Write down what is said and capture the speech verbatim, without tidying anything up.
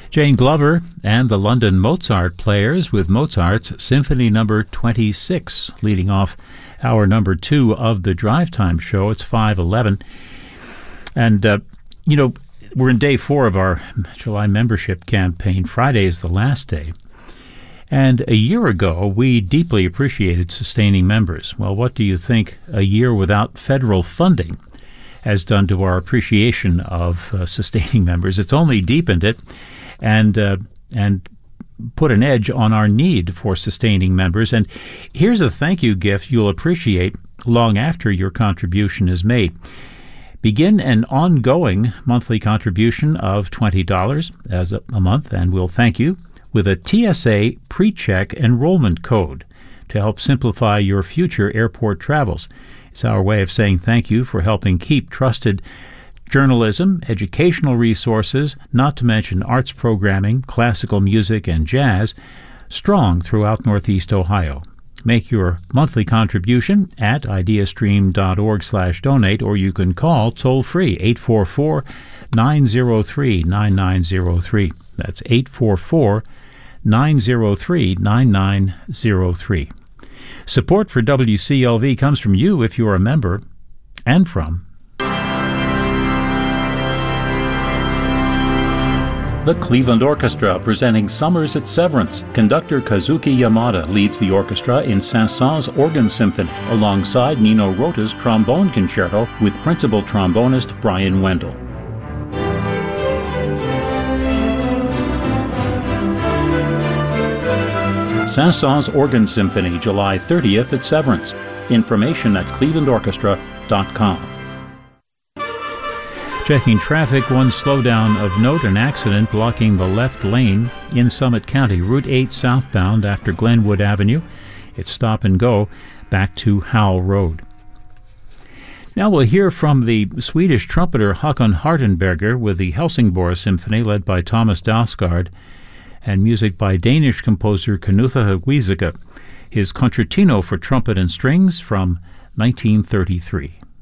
Jane Glover and the London Mozart Players with Mozart's Symphony Number twenty-six, leading off hour number two of the Drive Time show. It's five eleven. And, uh, you know, we're in day four of our July membership campaign. Friday is the last day. And a year ago, we deeply appreciated sustaining members. Well, what do you think a year without federal funding has done to our appreciation of uh, sustaining members? It's only deepened it and uh, and put an edge on our need for sustaining members. And here's a thank you gift you'll appreciate long after your contribution is made. Begin an ongoing monthly contribution of twenty dollars as a, a month, and we'll thank you with a T S A pre-check enrollment code to help simplify your future airport travels. It's our way of saying thank you for helping keep trusted journalism, educational resources, not to mention arts programming, classical music, and jazz, strong throughout Northeast Ohio. Make your monthly contribution at ideastream.org slash donate, or you can call toll-free eight four four, nine zero three, nine nine zero three. That's eight four four, nine zero three, nine nine zero three. Support for W C L V comes from you if you're a member, and from the Cleveland Orchestra, presenting Summers at Severance. Conductor Kazuki Yamada leads the orchestra in Saint-Saëns Organ Symphony, alongside Nino Rota's Trombone Concerto with principal trombonist Brian Wendell. Saint-Saëns Organ Symphony, July thirtieth at Severance. Information at cleveland orchestra dot com. Checking traffic, one slowdown of note, an accident blocking the left lane in Summit County, Route eight southbound after Glenwood Avenue. It's stop and go back to Howell Road. Now we'll hear from the Swedish trumpeter Håkan Hardenberger with the Helsingborg Symphony led by Thomas Dalsgaard, and music by Danish composer Knuthe Haugiesike, his Concertino for trumpet and strings from nineteen thirty-three.